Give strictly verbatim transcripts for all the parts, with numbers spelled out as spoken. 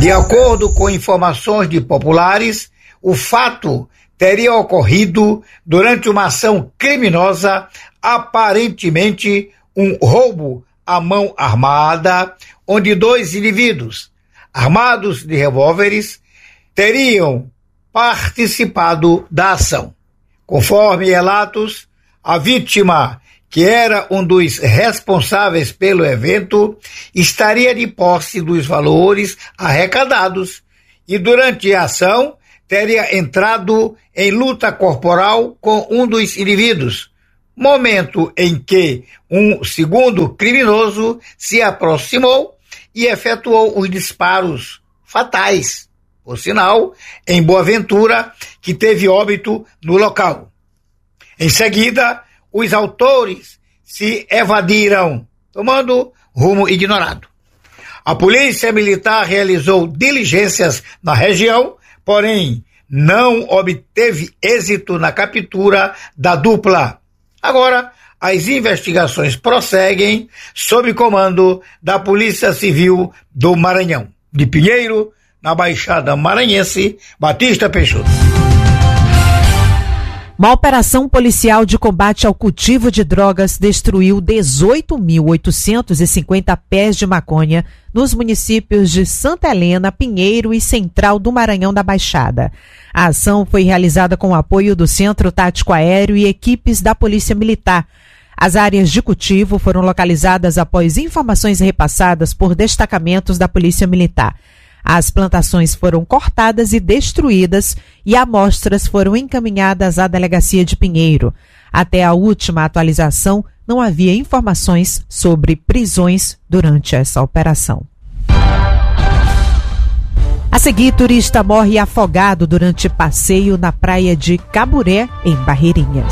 De acordo com informações de populares, o fato teria ocorrido durante uma ação criminosa, aparentemente um roubo à mão armada, onde dois indivíduos, armados de revólveres, teriam participado da ação. Conforme relatos, a vítima, que era um dos responsáveis pelo evento, estaria de posse dos valores arrecadados e, durante a ação, teria entrado em luta corporal com um dos indivíduos, momento em que um segundo criminoso se aproximou e efetuou os disparos fatais, por sinal, em Boaventura, que teve óbito no local. Em seguida, os autores se evadiram, tomando rumo ignorado. A polícia militar realizou diligências na região, porém não obteve êxito na captura da dupla. Agora, as investigações prosseguem sob comando da Polícia Civil do Maranhão. De Pinheiro, na Baixada Maranhense, Batista Peixoto. Uma operação policial de combate ao cultivo de drogas destruiu dezoito mil oitocentos e cinquenta pés de maconha nos municípios de Santa Helena, Pinheiro e Central do Maranhão da Baixada. A ação foi realizada com o apoio do Centro Tático Aéreo e equipes da Polícia Militar. As áreas de cultivo foram localizadas após informações repassadas por destacamentos da Polícia Militar. As plantações foram cortadas e destruídas e amostras foram encaminhadas à Delegacia de Pinheiro. Até a última atualização, não havia informações sobre prisões durante essa operação. A seguir, turista morre afogado durante passeio na praia de Caburé, em Barreirinhas.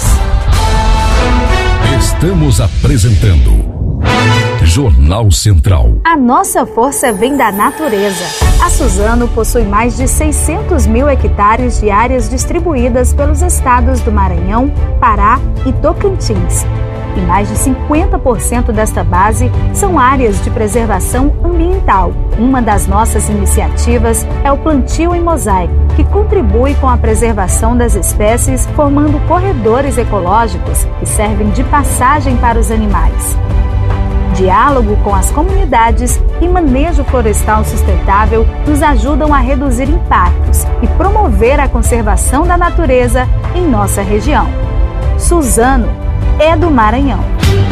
Estamos apresentando Jornal Central. A nossa força vem da natureza. A Suzano possui mais de seiscentos mil hectares de áreas distribuídas pelos estados do Maranhão, Pará e Tocantins. E mais de cinquenta por cento desta base são áreas de preservação ambiental. Uma das nossas iniciativas é o plantio em mosaico, que contribui com a preservação das espécies, formando corredores ecológicos que servem de passagem para os animais. Diálogo com as comunidades e manejo florestal sustentável nos ajudam a reduzir impactos e promover a conservação da natureza em nossa região. Suzano é do Maranhão.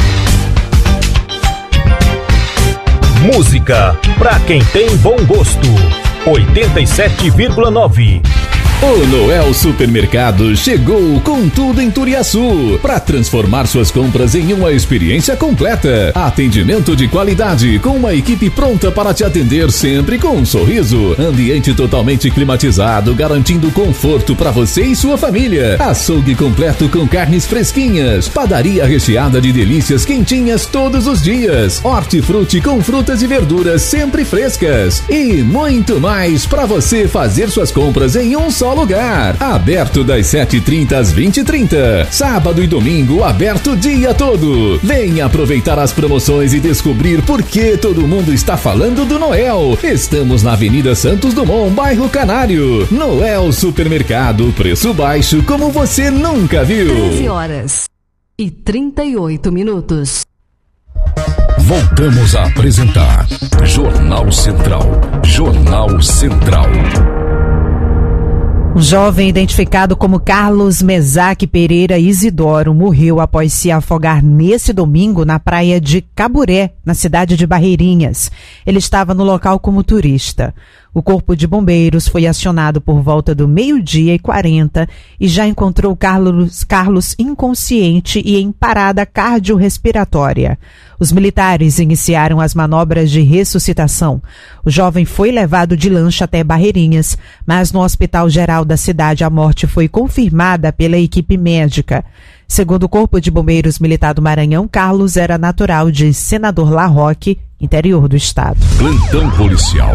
Música pra quem tem bom gosto. oitenta e sete vírgula nove. O Noel Supermercado chegou com tudo em Turiaçu para transformar suas compras em uma experiência completa. Atendimento de qualidade com uma equipe pronta para te atender sempre com um sorriso. Ambiente totalmente climatizado, garantindo conforto para você e sua família. Açougue completo com carnes fresquinhas. Padaria recheada de delícias quentinhas todos os dias. Hortifruti com frutas e verduras sempre frescas. E muito mais para você fazer suas compras em um só lugar. Aberto das sete e trinta às vinte e trinta. Sábado e domingo aberto o dia todo. Venha aproveitar as promoções e descobrir por que todo mundo está falando do Noel. Estamos na Avenida Santos Dumont, bairro Canário. Noel Supermercado, preço baixo como você nunca viu. treze horas e trinta e oito minutos. Voltamos a apresentar Jornal Central. Jornal Central. Um jovem identificado como Carlos Mesaque Pereira Isidoro morreu após se afogar nesse domingo na praia de Caburé, na cidade de Barreirinhas. Ele estava no local como turista. O corpo de bombeiros foi acionado por volta do meio-dia e quarenta e já encontrou Carlos, Carlos inconsciente e em parada cardiorrespiratória. Os militares iniciaram as manobras de ressuscitação. O jovem foi levado de lancha até Barreirinhas, mas no Hospital Geral da cidade a morte foi confirmada pela equipe médica. Segundo o Corpo de Bombeiros Militar do Maranhão, Carlos era natural de Senador La Roque, interior do estado. Plantão policial.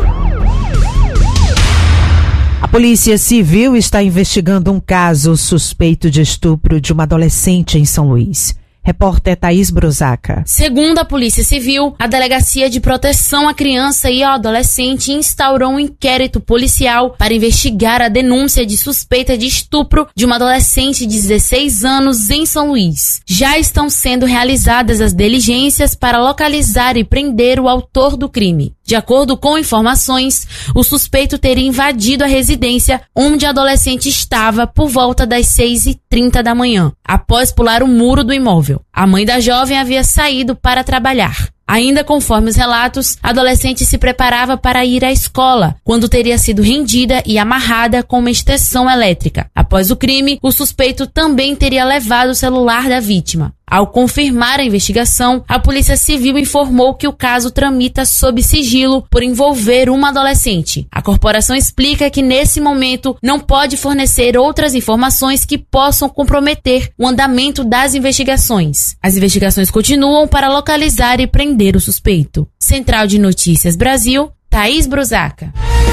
A Polícia Civil está investigando um caso suspeito de estupro de uma adolescente em São Luís. Repórter Thaís Brusaca. Segundo a Polícia Civil, a Delegacia de Proteção à Criança e ao Adolescente instaurou um inquérito policial para investigar a denúncia de suspeita de estupro de uma adolescente de dezesseis anos em São Luís. Já estão sendo realizadas as diligências para localizar e prender o autor do crime. De acordo com informações, o suspeito teria invadido a residência onde a adolescente estava por volta das seis e trinta da manhã, após pular o muro do imóvel. A mãe da jovem havia saído para trabalhar. Ainda conforme os relatos, a adolescente se preparava para ir à escola, quando teria sido rendida e amarrada com uma extensão elétrica. Após o crime, o suspeito também teria levado o celular da vítima. Ao confirmar a investigação, a Polícia Civil informou que o caso tramita sob sigilo por envolver uma adolescente. A corporação explica que, nesse momento, não pode fornecer outras informações que possam comprometer o andamento das investigações. As investigações continuam para localizar e prender o suspeito. Central de Notícias Brasil, Thaís Brusaca.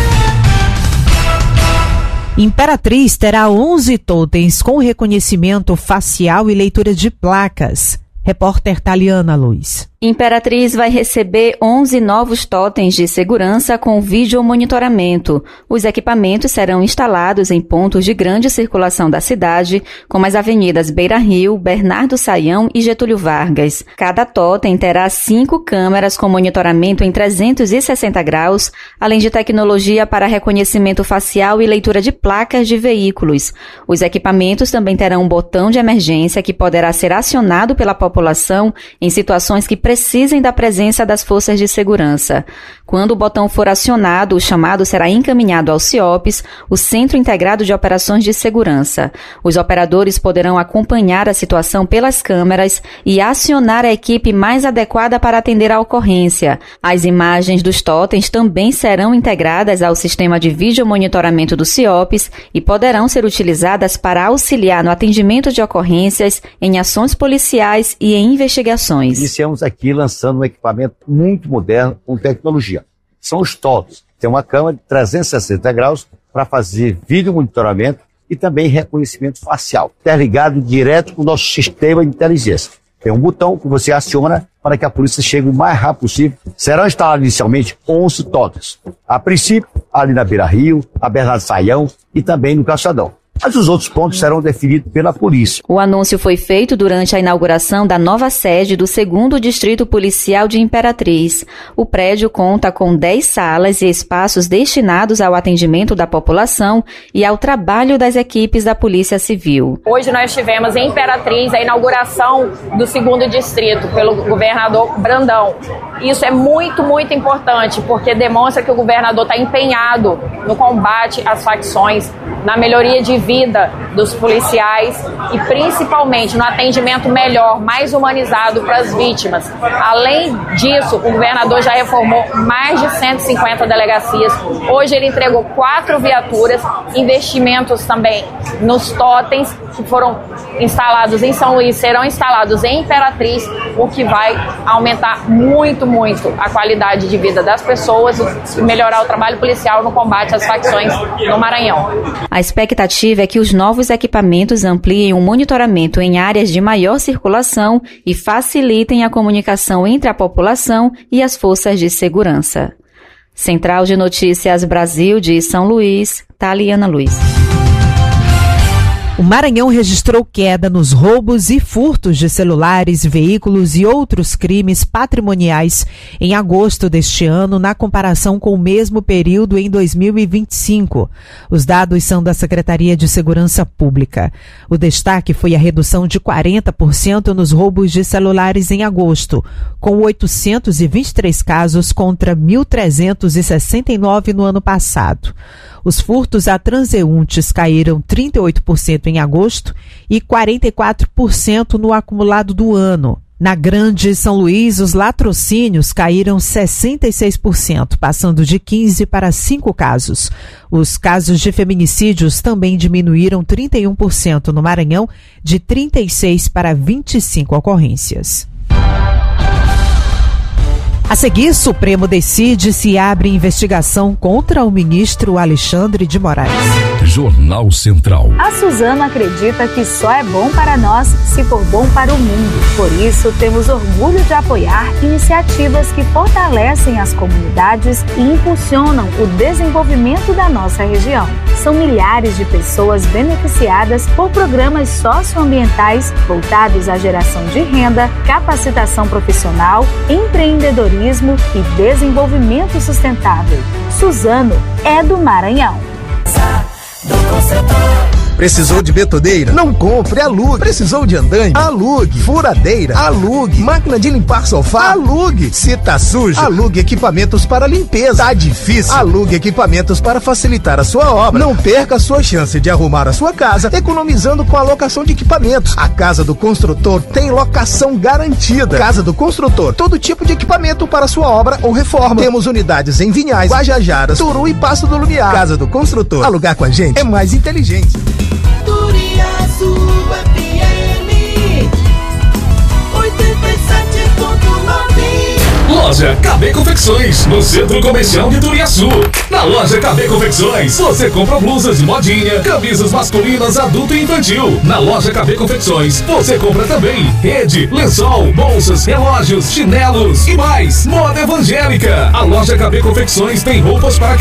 Imperatriz terá onze totens com reconhecimento facial e leitura de placas. Repórter Taliana Luz. Imperatriz vai receber onze novos totens de segurança com vídeo monitoramento. Os equipamentos serão instalados em pontos de grande circulação da cidade, como as avenidas Beira Rio, Bernardo Saião e Getúlio Vargas. Cada totem terá cinco câmeras com monitoramento em trezentos e sessenta graus, além de tecnologia para reconhecimento facial e leitura de placas de veículos. Os equipamentos também terão um botão de emergência que poderá ser acionado pela população em situações que precisem da presença das forças de segurança. Quando o botão for acionado, o chamado será encaminhado ao CIOPS, o Centro Integrado de Operações de Segurança. Os operadores poderão acompanhar a situação pelas câmeras e acionar a equipe mais adequada para atender a ocorrência. As imagens dos totens também serão integradas ao sistema de vídeo monitoramento do CIOPS e poderão ser utilizadas para auxiliar no atendimento de ocorrências, em ações policiais e em investigações. Iniciamos aqui lançando um equipamento muito moderno com tecnologia. São os totens. Tem uma câmera de trezentos e sessenta graus para fazer vídeo monitoramento e também reconhecimento facial. Interligado direto com o nosso sistema de inteligência. Tem um botão que você aciona para que a polícia chegue o mais rápido possível. Serão instalados inicialmente onze totens. A princípio, ali na Beira Rio, a Bernardo Saião e também no Calçadão. Mas os outros pontos serão definidos pela polícia. O anúncio foi feito durante a inauguração da nova sede do segundo Distrito Policial de Imperatriz. O prédio conta com dez salas e espaços destinados ao atendimento da população e ao trabalho das equipes da Polícia Civil. Hoje nós tivemos em Imperatriz a inauguração do segundo distrito pelo governador Brandão. Isso é muito, muito importante, porque demonstra que o governador está empenhado no combate às facções, na melhoria de vida dos policiais e principalmente no atendimento melhor, mais humanizado para as vítimas. Além disso, o governador já reformou mais de cento e cinquenta delegacias. Hoje ele entregou quatro viaturas, investimentos também nos totens que foram instalados em São Luís, serão instalados em Imperatriz, o que vai aumentar muito, muito a qualidade de vida das pessoas e melhorar o trabalho policial no combate às facções no Maranhão. A expectativa é que os novos equipamentos ampliem o monitoramento em áreas de maior circulação e facilitem a comunicação entre a população e as forças de segurança. Central de Notícias Brasil de São Luís, Taliana Luiz. O Maranhão registrou queda nos roubos e furtos de celulares, veículos e outros crimes patrimoniais em agosto deste ano, na comparação com o mesmo período em dois mil e vinte e cinco. Os dados são da Secretaria de Segurança Pública. O destaque foi a redução de quarenta por cento nos roubos de celulares em agosto, com oitocentos e vinte e três casos contra mil trezentos e sessenta e nove no ano passado. Os furtos a transeuntes caíram trinta e oito por cento em agosto e quarenta e quatro por cento no acumulado do ano. Na Grande São Luís, os latrocínios caíram sessenta e seis por cento, passando de quinze para cinco casos. Os casos de feminicídios também diminuíram trinta e um por cento no Maranhão, de trinta e seis para vinte e cinco ocorrências. A seguir, Supremo decide se abre investigação contra o ministro Alexandre de Moraes. Jornal Central. A Suzano acredita que só é bom para nós se for bom para o mundo. Por isso, temos orgulho de apoiar iniciativas que fortalecem as comunidades e impulsionam o desenvolvimento da nossa região. São milhares de pessoas beneficiadas por programas socioambientais voltados à geração de renda, capacitação profissional, empreendedorismo e desenvolvimento sustentável. Suzano é do Maranhão. Precisou de betoneira? Não compre, alugue. Precisou de andaime? Alugue. Furadeira? Alugue. Máquina de limpar sofá? Alugue. Se tá sujo? Alugue equipamentos para limpeza. Tá difícil? Alugue equipamentos para facilitar a sua obra. Não perca a sua chance de arrumar a sua casa economizando com a locação de equipamentos. A Casa do Construtor tem locação garantida. Casa do Construtor, todo tipo de equipamento para sua obra ou reforma. Temos unidades em Vinhais, Guajajaras, Turu e Passo do Lumiar. Casa do Construtor. Alugar com a gente é mais inteligente. Turiaçu F M oitenta e sete ponto nove. Loja K B Confecções, no Centro Comercial de Turiaçu. Na loja K B Confecções, você compra blusas de modinha, camisas masculinas, adulto e infantil. Na loja K B Confecções, você compra também rede, lençol, bolsas, relógios, chinelos e mais. Moda evangélica. A loja K B Confecções tem roupas para